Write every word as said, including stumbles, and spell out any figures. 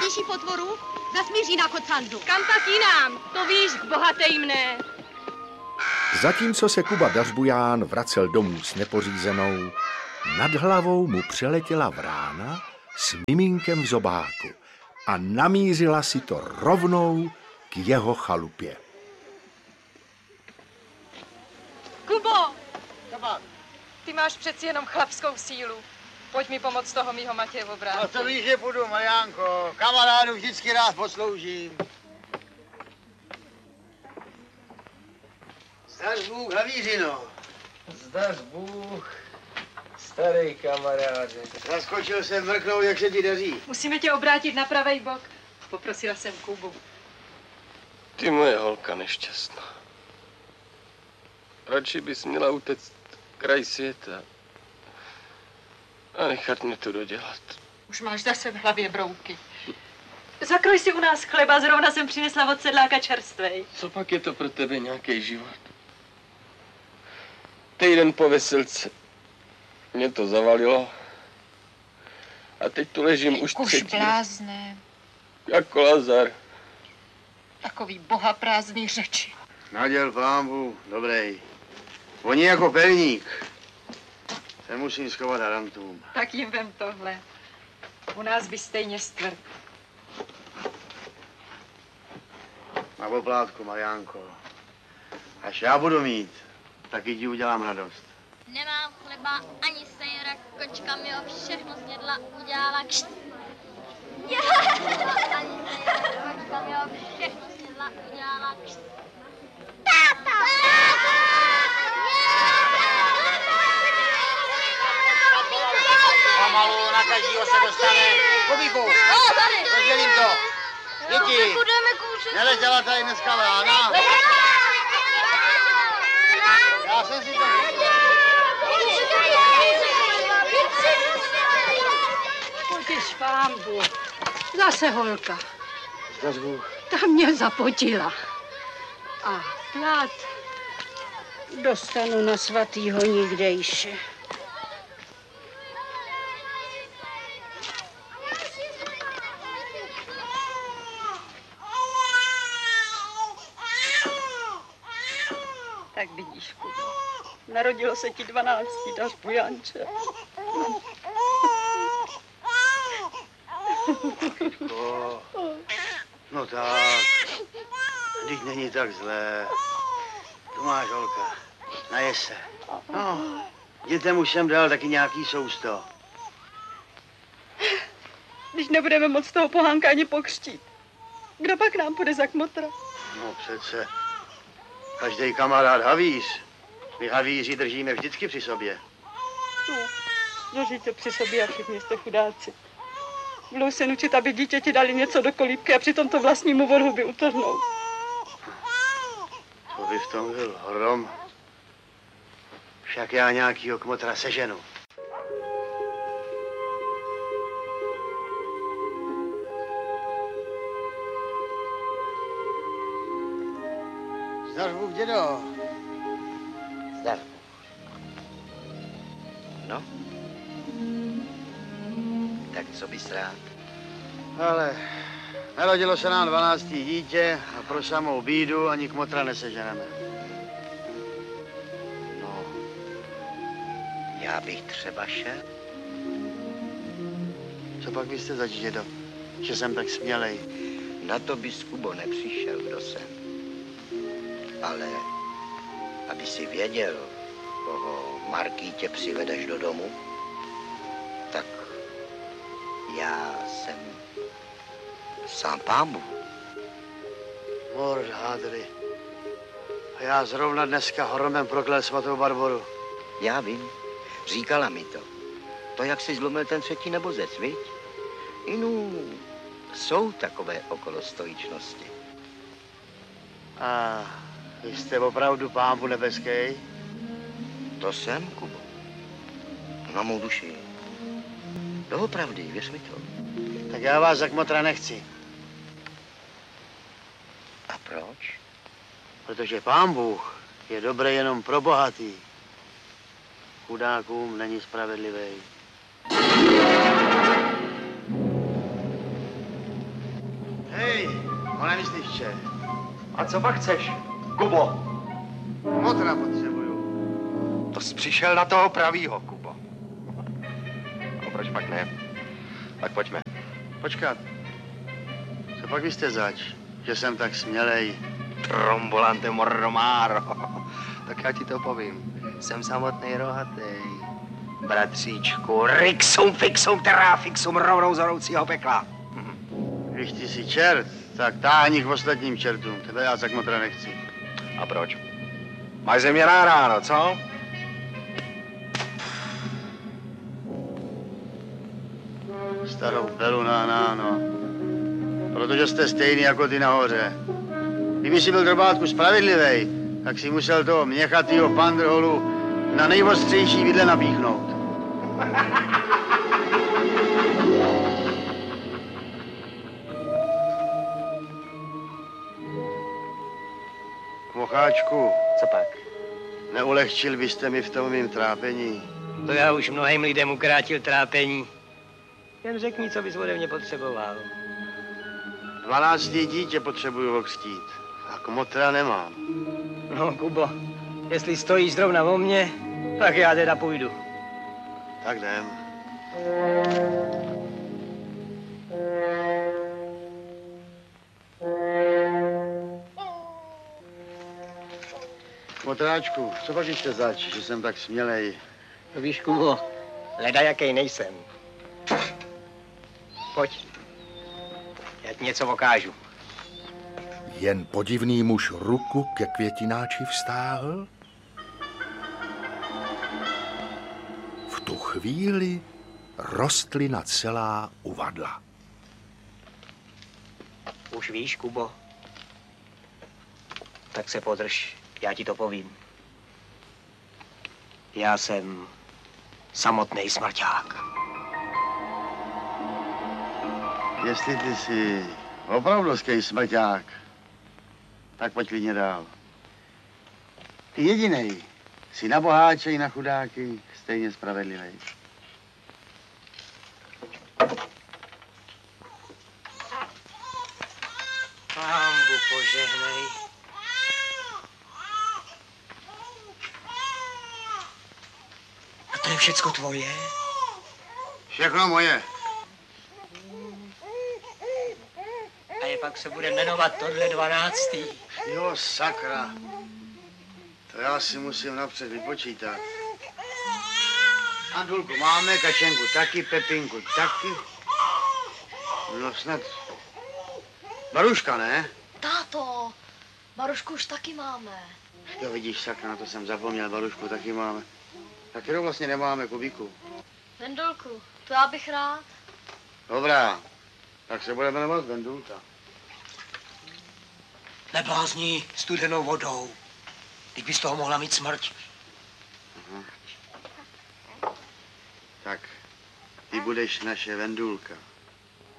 další potvoru? Zasmíří na kocandu. Kam tak jinam? To víš, bohatej mne. Zatímco se Kuba Dařbuján vracel domů s nepořízenou, nad hlavou mu přeletěla vrána s miminkem v zobáku a namířila si to rovnou k jeho chalupě. Kubo! Ty máš přeci jenom chlapskou sílu. Pojď mi pomoct toho mýho Matěje obrátit. No to víš, že půjdu, Mariánko. Kamarádu vždycky rád posloužím. Zdař Bůh, Havířino. Zdař Bůh, starý kamaráde. Zaskočil jsem mrknout, jak se ti daří. Musíme tě obrátit na pravej bok. Poprosila jsem Kubu. Ty moje holka nešťastná. Radši bys měla utéct kraj světa a nechat mě to dodělat. Už máš zase v hlavě brouky. Zakroj si u nás chleba, zrovna jsem přinesla od sedláka čerstvej. Co pak je to pro tebe nějaký život? Týden po veselce mě to zavalilo a teď tu ležím už Kuž třetí. blázne. Jako Lazar. Takový boha prázdný řeči. Naděl pámbu, dobrý. Oni jako pelník. Se musím schovat harantům. Tak jim vem tohle. U nás by stejně stvrt. Na oplátku, Mariánko. Až já budu mít, taky ti udělám radost. Nemám chleba ani sejra, kočka mi ho všechno snědla, udělala kšt. Ani sejra, kočka mi ho všechno snědla, udělala kšt. Táta! Pomalu, na každýho se dostane. Kubíku, rozdělím to. Děti, neletěla tady dneska vrána. Já jsem si to Potěš pánbu, zase holka. Zdař Bůh. Ta mě zapotila. A plát dostanu na svatýho nikdejše. Tak vidíš, Kubo. Narodilo se ti dvanáctý Dařbujánče. Oh, no tak, vždyť není tak zlé. Tu máš, holka, naje se. No, dětem už jsem dal taky nějaký sousto. Když nebudeme moc toho pohánka ani pokřtít, kdo pak nám půjde za kmotra? No přece, každý kamarád havíř. My havíři držíme vždycky při sobě. No, držíte při sobě a všichni jste chudáci. Budou se nučit, aby dítěti dali něco do kolíbky a přitom to vlastnímu volhuby utrhnou. To by v tom byl hrom. Však já nějakýho kmotra seženu. Zdař Bůh, dědo. Zdař Bůh. No? Tak co bys rád? Ale narodilo se nám dvanáctý dítě a pro samou bídu ani kmotra neseženeme. No, já bych třeba šel. Co pak byste zač, dědo, že jsem tak smělej? Na to bys, Kubo, nepřišel, kdo jsem. Ale aby si věděl, koho Markýtě přivedeš do domu, tak já jsem sám Pán Bůh. Mord hádry. A já zrovna dneska hromem proklel svatou Barboru. Já vím, říkala mi to. To, jak si zlomil ten třetí nebozec, viď? Inu, jsou takové okolostojičnosti. A vy jste opravdu Pán Bůh nebeský? To jsem, Kubo. Na mou duši. Doopravdy, věř mi to. Tak já vás za kmotra nechci. A proč? Protože Pán Bůh je dobrý jenom pro bohatý. Chudákům není spravedlivý. Pane myslivče. A co pak chceš, Kubo? Motra potřebuju. To jsi přišel na toho pravýho, Kubo. No proč pak ne? Tak pojďme. Počkat. Co pak vy jste zač, že jsem tak smělej? Trombolante morromáro. Tak já ti to povím. Jsem samotný rohatej. Bratříčku, rixum fixum terra fixum rovnou z horoucího pekla. Když ty jsi čert, tak táhni k ostatním čertům. Tebe já tak motra nechci. A proč? Máš ze mě ráno, co? Starou belu na náno. Protože jste stejný jako ty nahoře. Kdyby si byl drobátku spravedlivej, tak si musel toho měchatýho pandrholu na nejostřejší vidle napíchnout. Mocháčku. Co pak? Neulehčil byste mi v tom mým trápení? To já už mnohým lidem ukrátil trápení. Jen řekni, co bys ode mě potřeboval. Dvanáctý dítě potřebuju okřtít. A kmotra nemám. No, Kubo, jestli stojíš zrovna o mě, tak já teda půjdu. Tak jdem. Kmotráčku, co pak jste zač, že jsem tak smělej? No víš, Kubo, leda jakej nejsem. Pojď, já ti něco ukážu. Jen podivný muž ruku ke květináči vztáhl. V tu chvíli rostlina celá uvadla. Už víš, Kubo? Tak se podrž, já ti to povím. Já jsem samotný smrťák. Jestli ty jsi opravdovský smrťák, tak pojď klidně dál. Ty jedinej jsi na boháče i na chudáky stejně spravedlivý. Pánbu požehnej. A to je všecko tvoje? Všechno moje. A je pak se bude jmenovat tohle dvanáctý. Jo, sakra. To já si musím napřed vypočítat. Andulku máme, Kačenku taky, Pepinku taky. No snad... Baruška, ne? Táto, Barušku už taky máme. Jo, vidíš, sakra, na to jsem zapomněl, Barušku taky máme. Tak kterou vlastně nemáme, Kubíku? Vendolku, to já bych rád. Dobrá, tak se bude jmenovat Vendulka. Neblázni studenou vodou. Teď bys toho mohla mít smrť. Aha. Tak, ty budeš naše Vendulka.